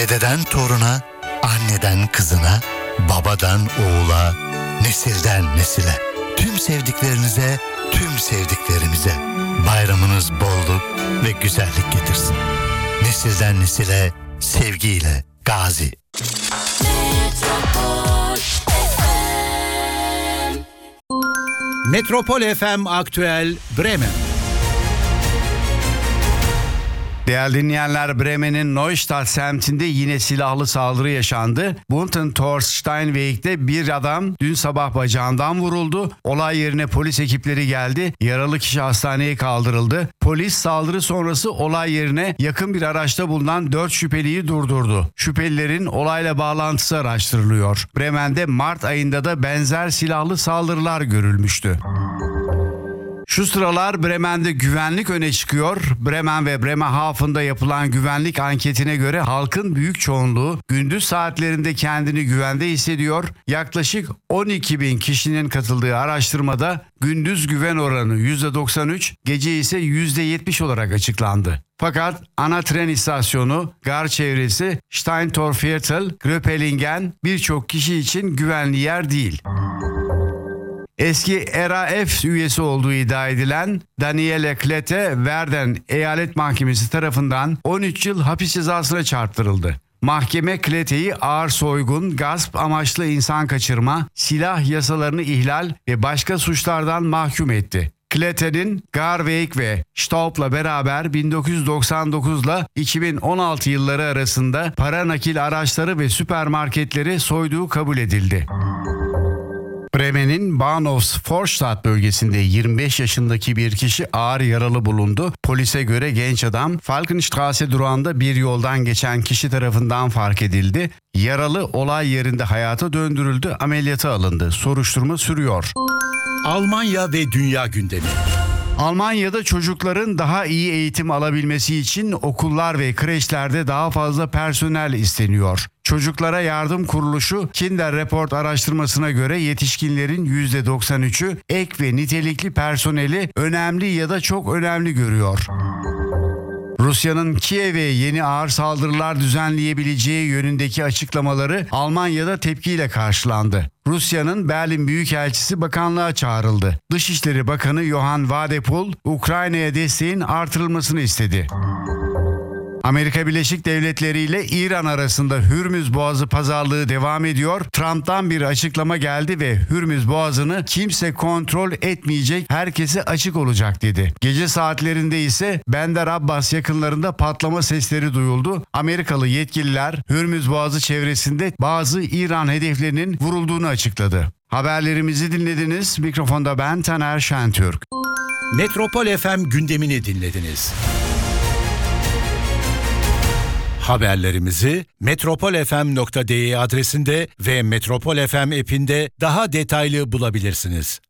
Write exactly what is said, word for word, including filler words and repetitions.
Dededen toruna, anneden kızına, babadan oğula, nesilden nesile. Tüm sevdiklerinize, tüm sevdiklerimize bayramınız bolluk ve güzellik getirsin. Nesilden nesile, sevgiyle Gazi. Metropol F M. Metropol F M Aktüel Bremen. Değerli dinleyenler, Bremen'in Neustadt semtinde yine silahlı saldırı yaşandı. Bunten-Tor Steinweg'de bir adam dün sabah bacağından vuruldu. Olay yerine polis ekipleri geldi. Yaralı kişi hastaneye kaldırıldı. Polis saldırı sonrası olay yerine yakın bir araçta bulunan dört şüpheliyi durdurdu. Şüphelilerin olayla bağlantısı araştırılıyor. Bremen'de Mart ayında da benzer silahlı saldırılar görülmüştü. Şu sıralar Bremen'de güvenlik öne çıkıyor. Bremen ve Bremerhaven'da yapılan güvenlik anketine göre halkın büyük çoğunluğu gündüz saatlerinde kendini güvende hissediyor. Yaklaşık on iki bin kişinin katıldığı araştırmada gündüz güven oranı yüzde doksan üç, gece ise yüzde yetmiş olarak açıklandı. Fakat ana tren istasyonu, gar çevresi, Steintorviertel, Gröpelingen birçok kişi için güvenli yer değil. Eski R A F üyesi olduğu iddia edilen Daniele Klette, Verden Eyalet Mahkemesi tarafından on üç yıl hapis cezasına çarptırıldı. Mahkeme Klette'yi ağır soygun, gasp amaçlı insan kaçırma, silah yasalarını ihlal ve başka suçlardan mahkum etti. Klette'nin Garweg ve Staub'la beraber bin dokuz yüz doksan dokuz ile iki bin on altı yılları arasında para nakil araçları ve süpermarketleri soyduğu kabul edildi. Bremen'in Bahnhofsvorstadt bölgesinde yirmi beş yaşındaki bir kişi ağır yaralı bulundu. Polise göre genç adam Falkenstraße durağında bir yoldan geçen kişi tarafından fark edildi. Yaralı olay yerinde hayata döndürüldü, ameliyata alındı. Soruşturma sürüyor. Almanya ve dünya gündemi. Almanya'da çocukların daha iyi eğitim alabilmesi için okullar ve kreşlerde daha fazla personel isteniyor. Çocuklara Yardım Kuruluşu Kinder Report araştırmasına göre yetişkinlerin yüzde doksan üçü ek ve nitelikli personeli önemli ya da çok önemli görüyor. Rusya'nın Kiev'e yeni ağır saldırılar düzenleyebileceği yönündeki açıklamaları Almanya'da tepkiyle karşılandı. Rusya'nın Berlin Büyükelçisi bakanlığa çağrıldı. Dışişleri Bakanı Johann Wadepool, Ukrayna'ya desteğin artırılmasını istedi. Amerika Birleşik Devletleri ile İran arasında Hürmüz Boğazı pazarlığı devam ediyor. Trump'tan bir açıklama geldi ve Hürmüz Boğazı'nı kimse kontrol etmeyecek, herkese açık olacak dedi. Gece saatlerinde ise Bandar Abbas yakınlarında patlama sesleri duyuldu. Amerikalı yetkililer Hürmüz Boğazı çevresinde bazı İran hedeflerinin vurulduğunu açıkladı. Haberlerimizi dinlediniz. Mikrofonda ben Taner Şentürk. Metropol F M gündemini dinlediniz. Haberlerimizi metropol f m nokta d e adresinde ve Metropol F M app'inde daha detaylı bulabilirsiniz.